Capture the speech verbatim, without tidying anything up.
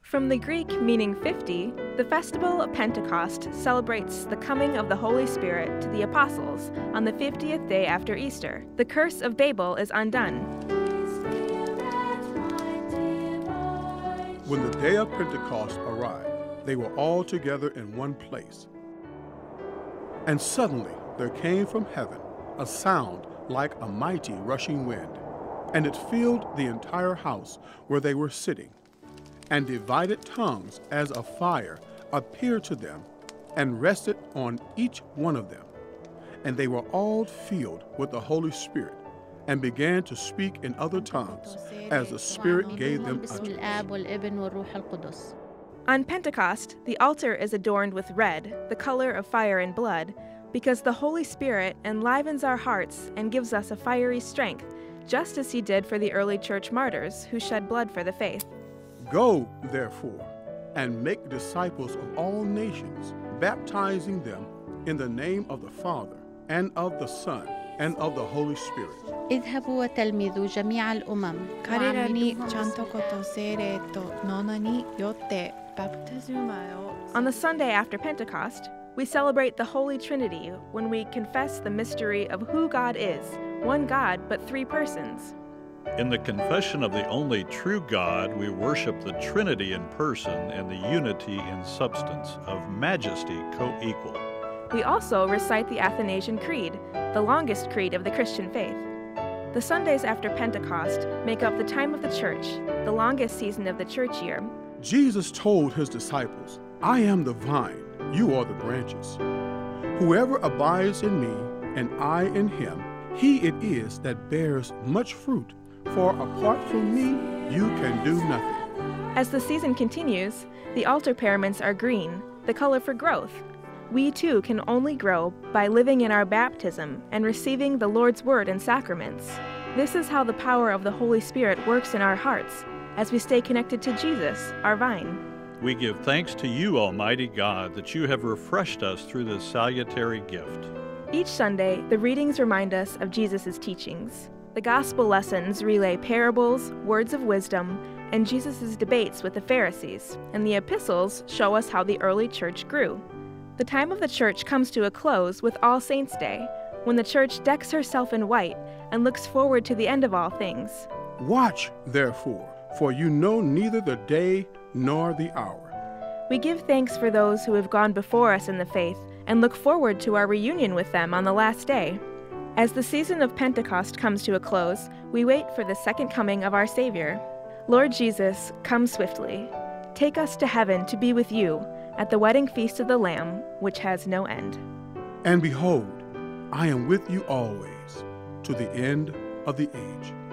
From the Greek meaning fifty, the festival of Pentecost celebrates the coming of the Holy Spirit to the apostles on the fiftieth day after Easter. The curse of Babel is undone. When the day of Pentecost arrived, they were all together in one place. And suddenly there came from heaven a sound like a mighty rushing wind, and it filled the entire house where they were sitting. And divided tongues as of fire appeared to them and rested on each one of them. And they were all filled with the Holy Spirit and began to speak in other tongues as the Spirit gave them utterance. On Pentecost, the altar is adorned with red, the color of fire and blood, because the Holy Spirit enlivens our hearts and gives us a fiery strength, just as he did for the early church martyrs who shed blood for the faith. Go, therefore, and make disciples of all nations, baptizing them in the name of the Father, and of the Son, and of the Holy Spirit. اذهبوا وتلمذوا جميع الأمم 彼らにちゃんとこと聖霊との名によってバプテスマを On the Sunday after Pentecost, we celebrate the Holy Trinity when we confess the mystery of who God is, one God but three persons. In the confession of the only true God, we worship the Trinity in person and the unity in substance, of majesty co-equal. We also recite the Athanasian Creed, the longest creed of the Christian faith. The Sundays after Pentecost make up the time of the church, the longest season of the church year. Jesus told his disciples, I am the vine, you are the branches. Whoever abides in me and I in him, he it is that bears much fruit. For apart from me, you can do nothing. As the season continues, the altar paraments are green, the color for growth. We too can only grow by living in our baptism and receiving the Lord's word and sacraments. This is how the power of the Holy Spirit works in our hearts as we stay connected to Jesus, our vine. We give thanks to you, Almighty God, that you have refreshed us through this salutary gift. Each Sunday, the readings remind us of Jesus' teachings. The gospel lessons relay parables, words of wisdom, and Jesus' debates with the Pharisees, and the epistles show us how the early church grew. The time of the church comes to a close with All Saints' Day, when the church decks herself in white and looks forward to the end of all things. Watch, therefore, for you know neither the day nor the hour. We give thanks for those who have gone before us in the faith and look forward to our reunion with them on the last day. As the season of Pentecost comes to a close, we wait for the second coming of our Savior. Lord Jesus, come swiftly. Take us to heaven to be with you at the wedding feast of the Lamb, which has no end. And behold, I am with you always, to the end of the age.